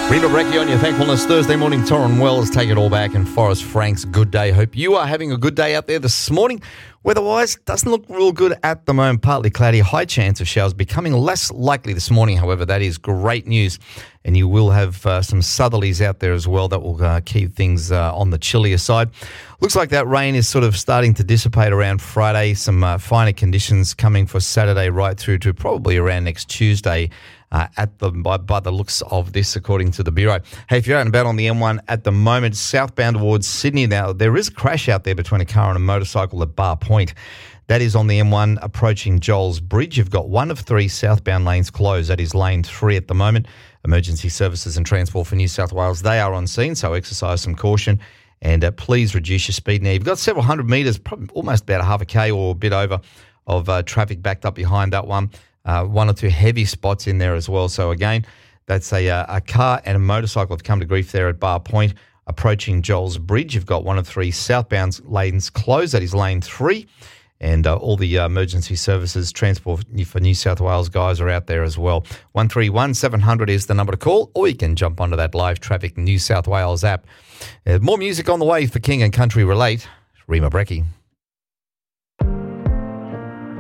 Reba Brecky on your Thankfulness Thursday morning. Torrin Wells, Take It All Back, and Forrest Frank's Good Day. Hope you are having a good day out there this morning. Weather-wise, doesn't look real good at the moment. Partly cloudy, high chance of showers, becoming less likely this morning. However, that is great news. And you will have some southerlies out there as well that will keep things on the chillier side. Looks like that rain is sort of starting to dissipate around Friday. Some finer conditions coming for Saturday right through to probably around next Tuesday. By the looks of this, according to the Bureau. Hey, if you're out and about on the M1 at the moment, southbound towards Sydney now, there is a crash out there between a car and a motorcycle at Bar Point. That is on the M1 approaching Joel's Bridge. You've got one of three southbound lanes closed. That is lane 3 at the moment. Emergency Services and Transport for New South Wales, they are on scene, so exercise some caution and please reduce your speed. Now, you've got several hundred metres, probably almost about a half a K or a bit over of traffic backed up behind that one. One or two heavy spots in there as well. So, again, that's a car and a motorcycle have come to grief there at Bar Point. Approaching Joel's Bridge, you've got one of three southbound lanes closed. That is lane 3. And all the emergency services, Transport for New South Wales guys are out there as well. 131 700 is the number to call, or you can jump onto that Live Traffic New South Wales app. More music on the way for King and Country Relate. Reba Brecky.